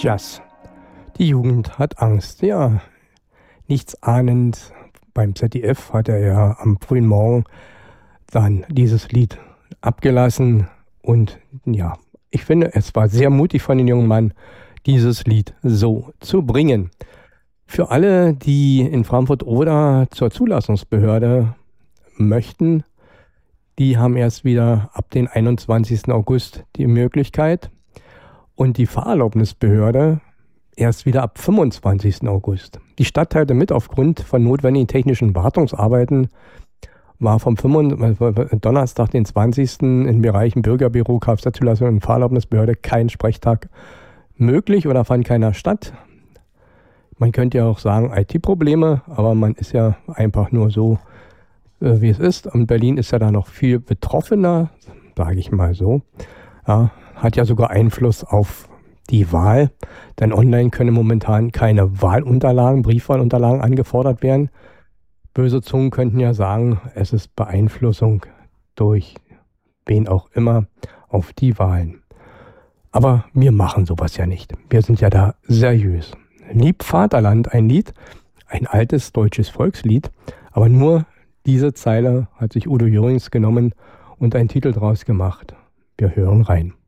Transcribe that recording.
Jazz. Die Jugend hat Angst. Ja, nichts ahnend. Beim ZDF hat er ja am frühen Morgen dann dieses Lied abgelassen. Und ja, ich finde, es war sehr mutig von dem jungen Mann, dieses Lied so zu bringen. Für alle, die in Frankfurt oder zur Zulassungsbehörde möchten, die haben erst wieder ab dem 21. August die Möglichkeit. Und die Fahrerlaubnisbehörde erst wieder ab 25. August. Die Stadt teilte mit, aufgrund von notwendigen technischen Wartungsarbeiten war vom Donnerstag, den 20. in Bereichen Bürgerbüro, Kfz-Zulassung und Fahrerlaubnisbehörde kein Sprechtag möglich oder fand keiner statt. Man könnte ja auch sagen IT-Probleme, aber man ist ja einfach nur so, wie es ist. Und Berlin ist ja da noch viel betroffener, sage ich mal so. Ja, hat ja sogar Einfluss auf die Wahl, denn online können momentan keine Wahlunterlagen, Briefwahlunterlagen angefordert werden. Böse Zungen könnten ja sagen, es ist Beeinflussung durch wen auch immer auf die Wahlen. Aber wir machen sowas ja nicht. Wir sind ja da seriös. Lieb Vaterland, ein Lied, ein altes deutsches Volkslied, aber nur diese Zeile hat sich Udo Jürgens genommen und einen Titel draus gemacht. Wir hören rein.